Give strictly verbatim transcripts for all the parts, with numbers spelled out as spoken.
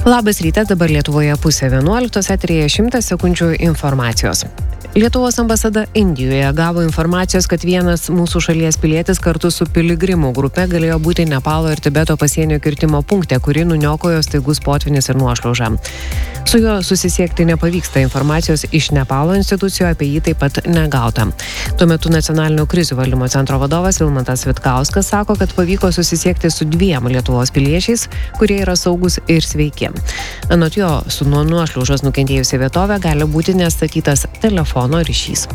Labas rytas, dabar Lietuvoje pusė vienuoliktos, eteryje šimtas sekundžių informacijos. Lietuvos ambasada Indijoje gavo informacijos, kad vienas mūsų šalies pilietis kartu su piligrimų grupe galėjo būti Nepalo ir Tibeto pasienio kirtimo punkte, kurį nuniokojo staigus potvynis ir nuošliauža. Su juo susisiekti nepavyksta, informacijos iš Nepalo institucijų apie jį taip pat negauta. Tuo metu Nacionalinio krizių valdymo centro vadovas Vilmantas Vitkauskas sako, kad pavyko susisiekti su dviem Lietuvos piliečiais, kurie yra saugus ir sveiki. Anot jo, su nuo nuošliaužos nukentėjusia vietovė gali būti nestatytas telefono ryšys.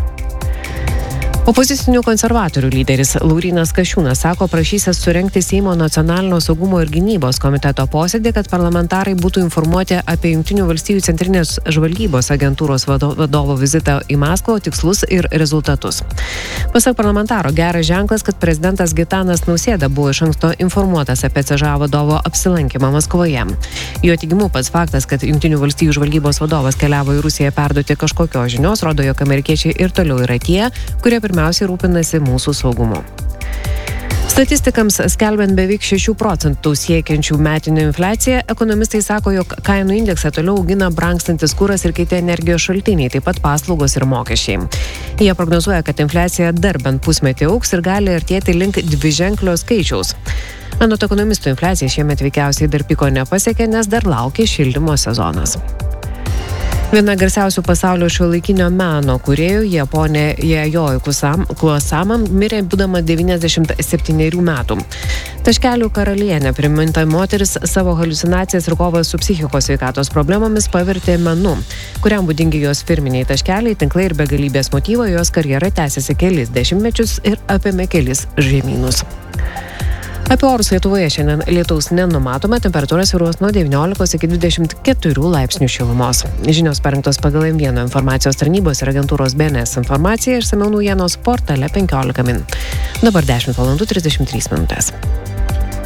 Opozicinių konservatorių lyderis Laurynas Kasčiūnas sako prašysis surengti Seimo nacionalinio saugumo ir gynybos komiteto posėdį, kad parlamentarai būtų informuoti apie Jungtinių valstijų centrinės žvalgybos agentūros vadovo vizitą į Maskvą, tikslus ir rezultatus. Pasak parlamentaro, geras ženklas, kad prezidentas Gitanas Nausėda buvo iš anksto informuotas apie C Ž A vadovo apsilankymą Maskvoje. Jo teigimu pats faktas, kad Jungtinių valstijų žvalgybos vadovas keliavo į Rusiją perduoti kažkokios žinios, rodo, jog amerikiečiai ir toliau yra tie, kurie pirmiausiai rūpinasi mūsų saugumu. Statistikams skelbiant beveik šešių procentų siekiančių metinių infliaciją, ekonomistai sako, jog kainų indeksą toliau augina brangstantis kuras ir kiti energijos šaltiniai, taip pat paslaugos ir mokesčiai. Jie prognozuoja, kad infliacija dar bent pusmetį augs ir gali artėti link dviženklio skaičiaus. Anot ekonomistų, infliacija šiemet veikiausiai dar piko nepasiekė, nes dar laukia šildymo sezonas. Viena garsiausių pasaulio šiuolaikinio meno kūrėjų, Japonė Yayoi Kusama, mirė būdama devyniasdešimt septynerių metų. Taškelių karalienė, priminta moteris, savo haliucinacijas ir kovą su psichikos sveikatos problemomis pavertė menu, kuriam būdingi jos firminiai taškeliai, tinklai ir begalybės motyvo. Jos karjera tęsiasi kelis dešimtmečius ir apėmė kelis žemynus. Apie orus Lietuvoje šiandien lietaus nenumatoma, temperatūra svyruos nuo devyniolikos iki dvidešimt keturių laipsnių šilumos. Žinios parengtos pagal M vienas informacijos tarnybos ir agentūros B N S informaciją, išsamiau naujienos portale penkiolika min. Dabar dešimt valandų trisdešimt trys minutės.